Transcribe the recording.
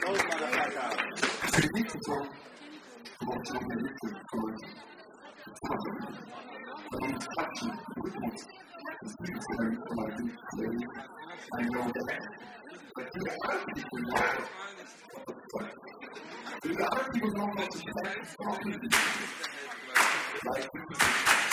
We need to talk about your religion because it's touching with it. It's very clearly. I know that. But there are people know how to practice properly. Like